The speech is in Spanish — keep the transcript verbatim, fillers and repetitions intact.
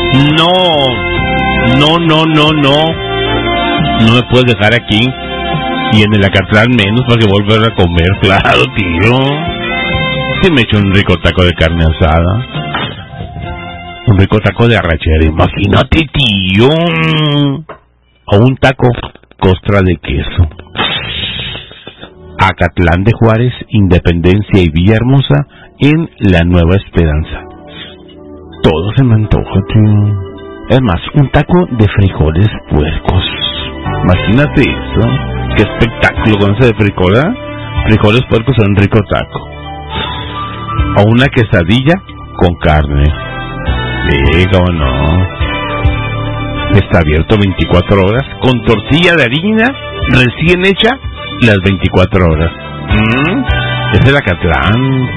No, no, no, no, no. No me puedes dejar aquí. Y en el Acatlán menos para que volver a comer, claro, tío. Si me echo un rico taco de carne asada. Un rico taco de arrachera, imagínate, tío. O un taco costra de queso. Acatlán de Juárez, Independencia y Villahermosa en La Nueva Esperanza. Todo se me antoja, tío. Es más, un taco de frijoles puercos. Imagínate eso. Qué espectáculo con ese de frijoles. Frijoles puercos en un rico taco. O una quesadilla con carne. Sí, cómo no. Está abierto veinticuatro horas con tortilla de harina recién hecha las veinticuatro horas. ¿Mm? Es el Acatlán.